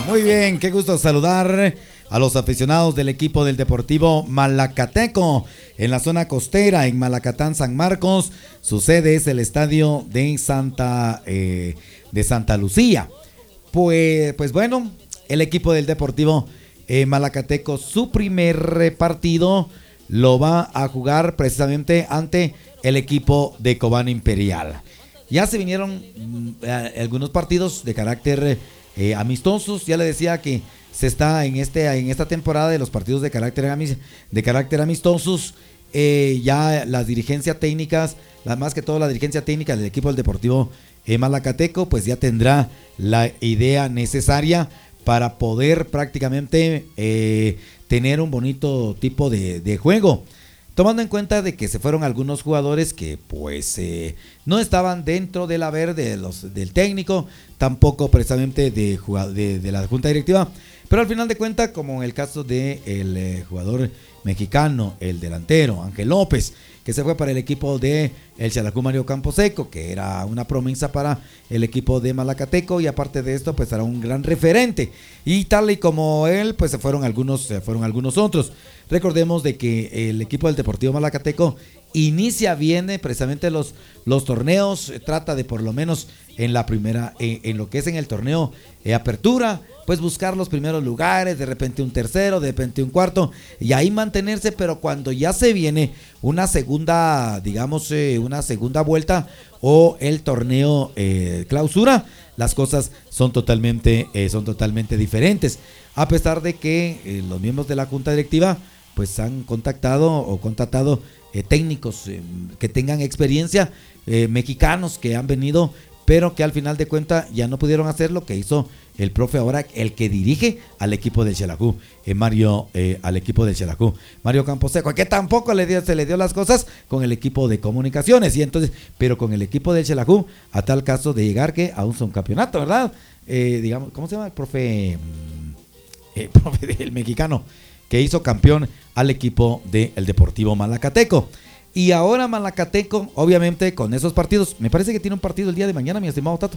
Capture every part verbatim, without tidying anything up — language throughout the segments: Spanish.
Muy bien, qué gusto saludar a los aficionados del equipo del Deportivo Malacateco en la zona costera, en Malacatán, San Marcos. Su sede es el estadio de Santa, eh, de Santa Lucía. Pues, pues bueno, el equipo del Deportivo eh, Malacateco, su primer partido lo va a jugar precisamente ante el equipo de Cobán Imperial. Ya se vinieron eh, algunos partidos de carácter eh, amistosos. Ya le decía que se está en este en esta temporada de los partidos de carácter de carácter amistosos. Eh, ya las dirigencias técnicas, la, más que todo la dirigencia técnica del equipo del Deportivo eh, Malacateco, pues ya tendrá la idea necesaria para poder prácticamente eh, tener un bonito tipo de, de juego. Tomando en cuenta de que se fueron algunos jugadores que pues eh, no estaban dentro del haber de los, del técnico, tampoco precisamente de, de, de la junta directiva, pero al final de cuentas, como en el caso del de eh, jugador mexicano, el delantero Ángel López, que se fue para el equipo de el Xelajú Mario Camposeco, que era una promesa para el equipo de Malacateco, y aparte de esto pues era un gran referente, y tal y como él pues se fueron algunos, se fueron algunos otros. Recordemos de que el equipo del Deportivo Malacateco inicia bien precisamente los, los torneos, trata de por lo menos en la primera, en, en lo que es en el torneo de apertura, pues buscar los primeros lugares, de repente un tercero, de repente un cuarto, y ahí mantenerse, pero cuando ya se viene una segunda, digamos, eh, una segunda vuelta o el torneo eh, clausura, las cosas son totalmente, eh, son totalmente diferentes, a pesar de que eh, los miembros de la junta directiva pues han contactado o contratado eh, técnicos eh, que tengan experiencia, eh, mexicanos que han venido, pero que al final de cuentas ya no pudieron hacer lo que hizo el profe ahora, el que dirige al equipo del Xelajú, eh, Mario, eh, al equipo del Xelajú, Mario Camposeco, que tampoco le dio, se le dio las cosas con el equipo de comunicaciones, y entonces, pero con el equipo del Xelajú, a tal caso de llegar que a un subcampeonato, ¿verdad? Eh, digamos, ¿cómo se llama el profe? El profe del mexicano, que hizo campeón al equipo del Deportivo Malacateco. Y ahora Malacateco, obviamente, con esos partidos, me parece que tiene un partido el día de mañana, mi estimado Tato.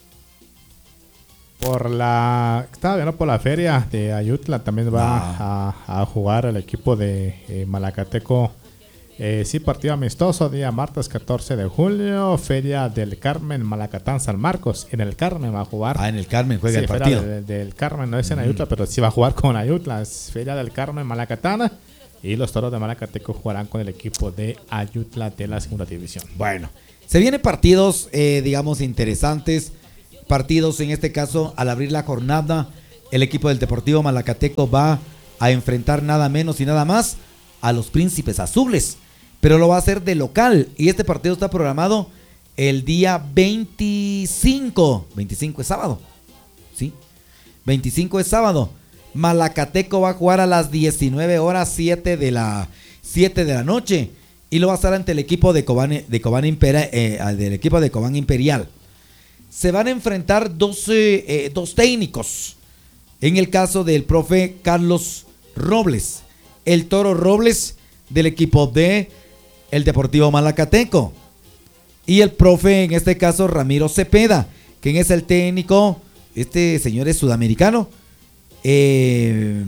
Por la, estaba viendo por la feria de Ayutla, también va ah. a, a jugar el equipo de eh, Malacateco. Eh, sí, partido amistoso, día martes catorce de julio, Feria del Carmen, Malacatán, San Marcos. En el Carmen va a jugar. Ah, en el Carmen juega sí, el partido. Feria del, del Carmen, no es en Ayutla, mm. pero sí va a jugar con Ayutla. Es Feria del Carmen, Malacatán. Y los Toros de Malacateco jugarán con el equipo de Ayutla de la segunda división. Bueno, se vienen partidos, eh, digamos, interesantes. Partidos, en este caso, al abrir la jornada, el equipo del Deportivo Malacateco va a enfrentar nada menos y nada más a los Príncipes Azules, pero lo va a hacer de local, y este partido está programado el día veinticinco, veinticinco es sábado, ¿sí? veinticinco es sábado. Malacateco va a jugar a las diecinueve horas, siete de la, siete de la noche, y lo va a hacer ante el equipo de Cobán, de Cobán Imperial, eh, del equipo de Cobán Imperial. Se van a enfrentar dos, eh, dos técnicos. En el caso del profe Carlos Robles, el Toro Robles del equipo de el Deportivo Malacateco, y el profe, en este caso, Ramiro Cepeda, quien es el técnico. Este señor es sudamericano, eh,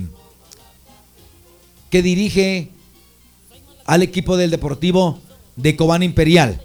que dirige al equipo del Deportivo de Cobán Imperial.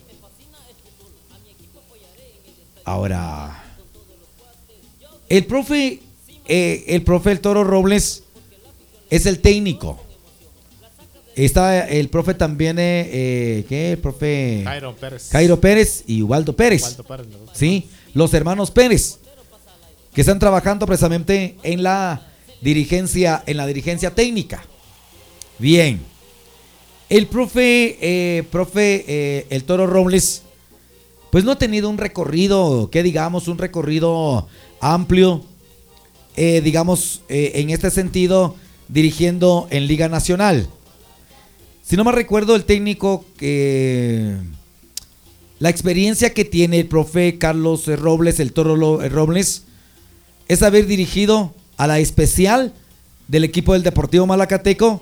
Ahora, el profe, eh, el profe el Toro Robles es el técnico. Está el profe también, eh, ¿qué? El profe Jairo Pérez. Jairo Pérez y Ubaldo Pérez. Ubaldo Pérez, me gusta. Sí, los hermanos Pérez, que están trabajando precisamente en la dirigencia, en la dirigencia técnica. Bien, el profe, eh, profe, eh, el Toro Robles, pues no ha tenido un recorrido, que digamos, un recorrido amplio, eh, digamos, eh, en este sentido, dirigiendo en Liga Nacional. Si no me recuerdo, el técnico, que la experiencia que tiene el profe Carlos Robles, el Toro Robles, es haber dirigido a la especial del equipo del Deportivo Malacateco,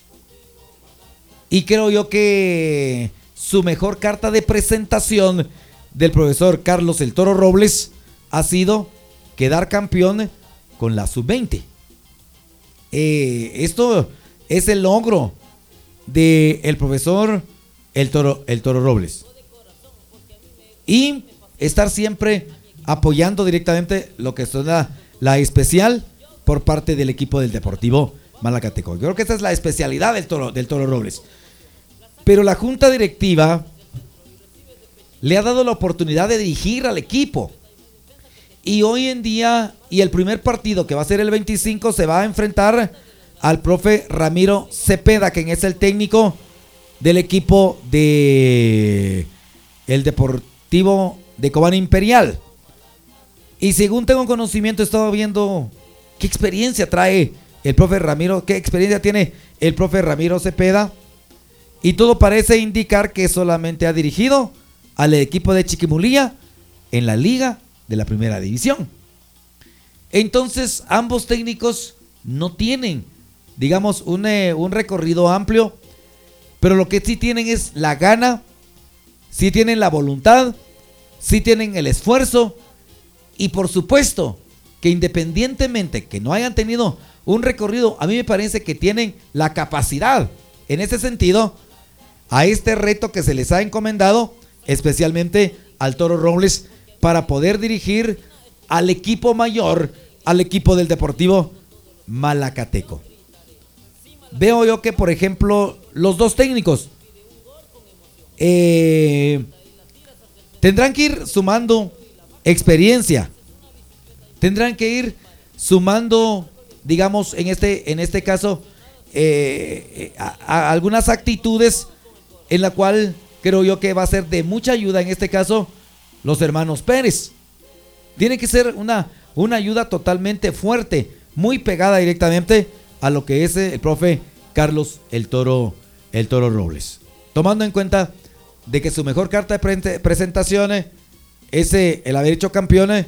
y creo yo que su mejor carta de presentación del profesor Carlos el Toro Robles ha sido quedar campeón con la sub veinte. Eh, esto es el logro del profesor el Toro, el Toro Robles. Y estar siempre apoyando directamente lo que es la, la especial por parte del equipo del Deportivo Malacateco. Yo creo que esa es la especialidad del Toro, del Toro Robles. Pero la junta directiva le ha dado la oportunidad de dirigir al equipo. Y hoy en día, y el primer partido que va a ser el veinticinco, se va a enfrentar al profe Ramiro Cepeda, quien es el técnico del equipo de el Deportivo de Cobán Imperial. Y según tengo conocimiento, he estado viendo qué experiencia trae el profe Ramiro, qué experiencia tiene el profe Ramiro Cepeda. Y todo parece indicar que solamente ha dirigido al equipo de Chiquimulía en la liga de la primera división. Entonces ambos técnicos no tienen, digamos, un, eh, un recorrido amplio, pero lo que sí tienen es la gana, sí tienen la voluntad, sí tienen el esfuerzo, y por supuesto que independientemente que no hayan tenido un recorrido, a mí me parece que tienen la capacidad, en ese sentido, a este reto que se les ha encomendado, especialmente al Toro Robles, para poder dirigir al equipo mayor, al equipo del Deportivo Malacateco. Veo yo que, por ejemplo, los dos técnicos eh, tendrán que ir sumando experiencia, tendrán que ir sumando, digamos, en este, en este caso, eh, a, a algunas actitudes en la cual creo yo que va a ser de mucha ayuda, en este caso, los hermanos Pérez. Tiene que ser una, una ayuda totalmente fuerte, muy pegada directamente a lo que es el profe Carlos el Toro, el Toro Robles. Tomando en cuenta de que su mejor carta de pre presentaciones es el haber hecho campeones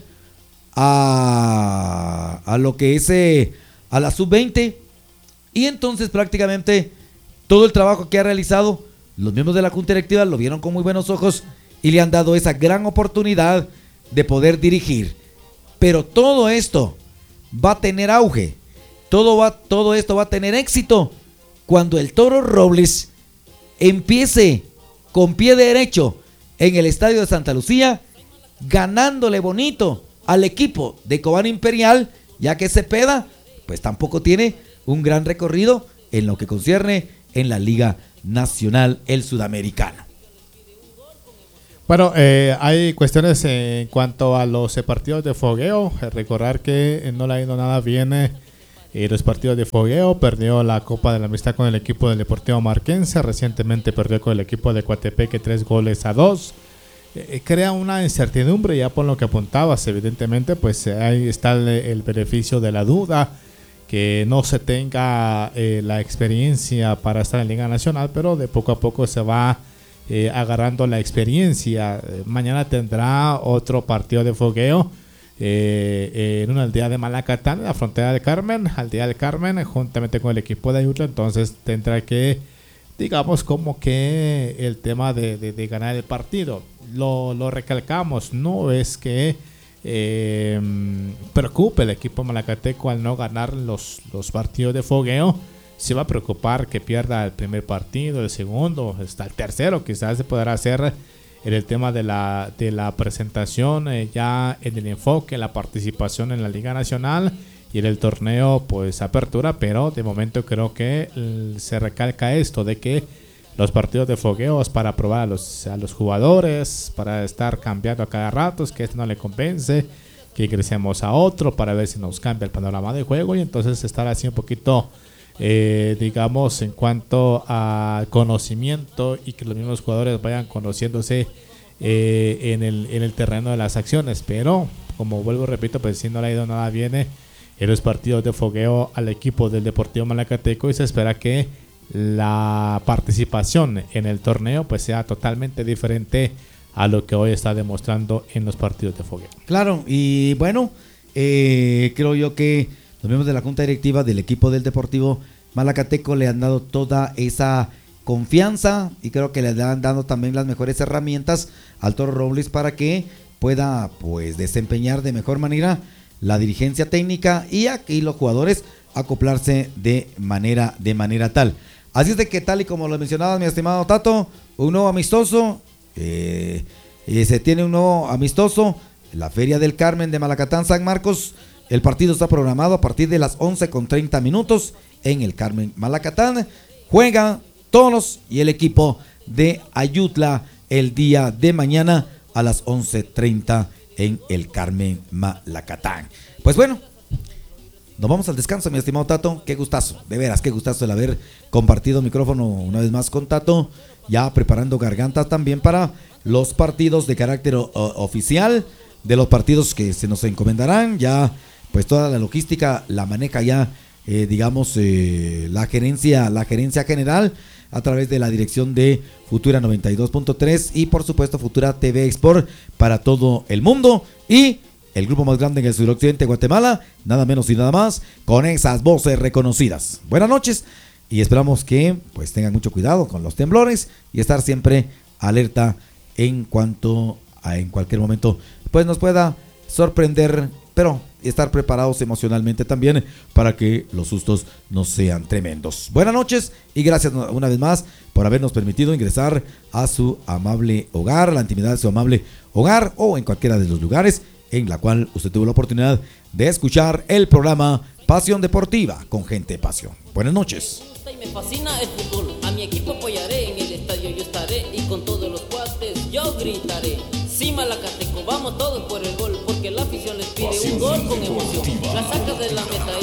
a, a lo que es a la sub veinte, y entonces prácticamente todo el trabajo que ha realizado, los miembros de la junta directiva lo vieron con muy buenos ojos y le han dado esa gran oportunidad de poder dirigir. Pero todo esto va a tener auge, todo, va, todo esto va a tener éxito cuando el Toro Robles empiece con pie derecho en el estadio de Santa Lucía, ganándole bonito al equipo de Cobán Imperial, ya que Cepeda pues tampoco tiene un gran recorrido en lo que concierne en la Liga Nacional, el Sudamericano. Bueno, eh, hay cuestiones en cuanto a los eh, partidos de fogueo. Eh, recordar que eh, no le ha ido nada bien eh, los partidos de fogueo. Perdió la Copa de la Amistad con el equipo del Deportivo Marquense. Recientemente perdió con el equipo de Coatepeque tres goles a dos. Eh, crea una incertidumbre, ya por lo que apuntabas. Evidentemente, pues eh, ahí está el, el beneficio de la duda, que no se tenga eh, la experiencia para estar en Liga Nacional, pero de poco a poco se va eh, agarrando la experiencia. Eh, mañana tendrá otro partido de fogueo eh, en una aldea de Malacatán, en la frontera de Carmen, aldea del Carmen, juntamente con el equipo de Ayutla. Entonces tendrá que, digamos, como que el tema de, de, de ganar el partido. Lo, lo recalcamos, no es que Eh, preocupe el equipo malacateco al no ganar los, los partidos de fogueo. Se va a preocupar que pierda el primer partido, el segundo, hasta el tercero. Quizás se podrá hacer en el tema de la, de la presentación, eh, ya en el enfoque, la participación en la Liga Nacional y en el torneo pues apertura, pero de momento creo que eh, se recalca esto de que los partidos de fogueos para probar a los, a los jugadores, para estar cambiando a cada rato, es que este no le convence, que ingresemos a otro para ver si nos cambia el panorama de juego, y entonces estar así un poquito, eh, digamos, en cuanto a conocimiento y que los mismos jugadores vayan conociéndose eh, en, el, en el terreno de las acciones. Pero, como vuelvo y repito, pues si no le ha ido nada bien eh, en los partidos de fogueo al equipo del Deportivo Malacateco, y se espera que la participación en el torneo pues sea totalmente diferente a lo que hoy está demostrando en los partidos de fogueo. Claro, y bueno, eh, creo yo que los miembros de la junta directiva del equipo del Deportivo Malacateco le han dado toda esa confianza, y creo que le han dado también las mejores herramientas al Toro Robles para que pueda pues desempeñar de mejor manera la dirigencia técnica y aquí los jugadores acoplarse de manera, de manera tal. Así es de que tal y como lo mencionaba mi estimado Tato, un nuevo amistoso, eh, eh, se tiene un nuevo amistoso, la Feria del Carmen de Malacatán San Marcos. El partido está programado a partir de las once con treinta minutos en el Carmen Malacatán. Juega Toros y el equipo de Ayutla el día de mañana a las once treinta en el Carmen Malacatán. Pues bueno, nos vamos al descanso, mi estimado Tato. Qué gustazo, de veras, qué gustazo el haber compartido micrófono una vez más con Tato. Ya preparando gargantas también para los partidos de carácter o, oficial, de los partidos que se nos encomendarán. Ya, pues toda la logística la maneja ya, eh, digamos, eh, la gerencia, la gerencia general a través de la dirección de Futura noventa y dos punto tres y por supuesto Futura T V Export para todo el mundo y el grupo más grande en el suroccidente de Guatemala, nada menos y nada más, con esas voces reconocidas. Buenas noches y esperamos que pues tengan mucho cuidado con los temblores y estar siempre alerta en cuanto a en cualquier momento pues nos pueda sorprender, pero estar preparados emocionalmente también para que los sustos no sean tremendos. Buenas noches y gracias una vez más por habernos permitido ingresar a su amable hogar, la intimidad de su amable hogar o en cualquiera de los lugares en la cual usted tuvo la oportunidad de escuchar el programa Pasión Deportiva con Gente de Pasión. Buenas noches. Me gusta y me fascina el fútbol, a mi equipo apoyaré, en el estadio yo estaré y con todos los cuates yo gritaré. Sí, Malacateco, vamos todos por el gol, porque la afición les pide un gol con emoción. La sacas de la meta y